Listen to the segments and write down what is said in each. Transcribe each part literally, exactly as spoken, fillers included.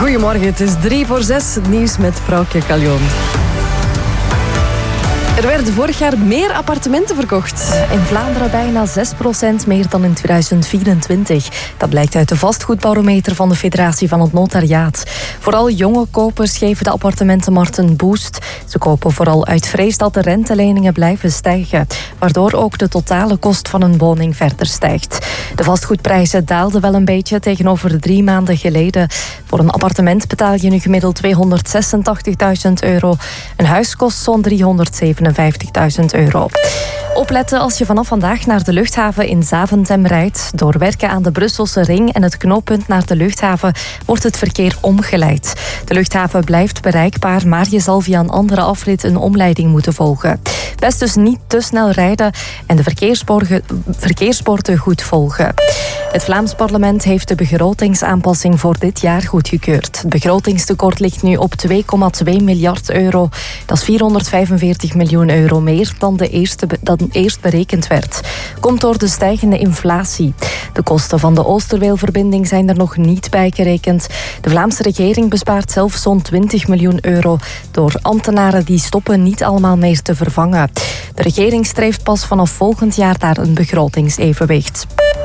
Goedemorgen, het is drie voor zes. Het nieuws met vrouwtje Caljon. Er werden vorig jaar meer appartementen verkocht. In Vlaanderen bijna zes procent meer dan in tweeduizend vierentwintig. Dat blijkt uit de vastgoedbarometer van de Federatie van het Notariaat. Vooral jonge kopers geven de appartementenmarkt een boost. Ze kopen vooral uit vrees dat de renteleningen blijven stijgen, waardoor ook de totale kost van een woning verder stijgt. De vastgoedprijzen daalden wel een beetje tegenover drie maanden geleden. Voor een appartement betaal je nu gemiddeld tweehonderdzesentachtigduizend euro. Een huis kost zo'n driehonderdzevenenvijftigduizend euro. Opletten als je vanaf vandaag naar de luchthaven in Zaventem rijdt. Door werken aan de Brusselse ring en het knooppunt naar de luchthaven wordt het verkeer omgeleid. De luchthaven blijft bereikbaar, maar je zal via een andere afrit een omleiding moeten volgen. Best dus niet te snel rijden en de verkeersborden goed volgen. Het Vlaams parlement heeft de begrotingsaanpassing voor dit jaar goedgekeurd. Het begrotingstekort ligt nu op twee komma twee miljard euro. Dat is vierhonderdvijfenveertig miljoen euro meer dan, de eerste, dan eerst berekend werd. Komt door de stijgende inflatie. De kosten van de Oosterweelverbinding zijn er nog niet bij gerekend. De Vlaamse regering bespaart zelf zo'n twintig miljoen euro door ambtenaren die stoppen niet allemaal meer te vervangen. De regering streeft pas vanaf volgend jaar naar een begrotingsevenwicht.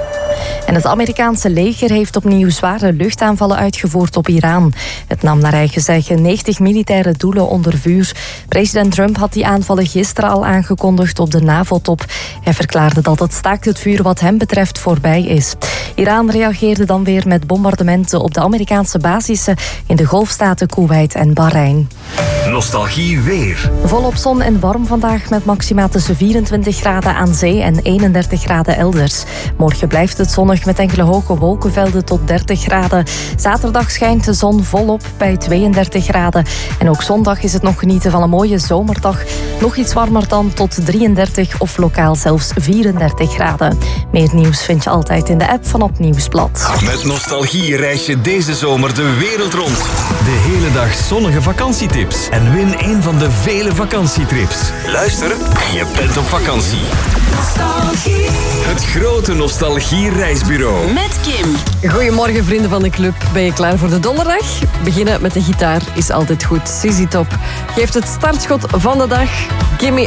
En het Amerikaanse leger heeft opnieuw zware luchtaanvallen uitgevoerd op Iran. Het nam naar eigen zeggen negentig militaire doelen onder vuur. President Trump had die aanvallen gisteren al aangekondigd op de NAVO-top. Hij verklaarde dat het staakt het vuur wat hem betreft voorbij is. Iran reageerde dan weer met bombardementen op de Amerikaanse basissen in de Golfstaten Kuwait en Bahrein. Nostalgie weer. Volop zon en warm vandaag met maxima tussen vierentwintig graden aan zee en eenendertig graden elders. Morgen blijft het zonnig met enkele hoge wolkenvelden tot dertig graden. Zaterdag schijnt de zon volop bij tweeëndertig graden. En ook zondag is het nog genieten van een mooie zomerdag. Nog iets warmer dan tot drieëndertig of lokaal zelfs vierendertig graden. Meer nieuws vind je altijd in de app van Op Nieuwsblad. Met Nostalgie reis je deze zomer de wereld rond. De hele dag zonnige vakantietips. En win een van de vele vakantietrips. Luister en je bent op vakantie. Nostalgie. Het grote Nostalgie-reisbureau. Met Kim. Goedemorgen vrienden van de club. Ben je klaar voor de donderdag? Beginnen met de gitaar is altijd goed. Z Z Top geeft het startschot van de dag. Gimme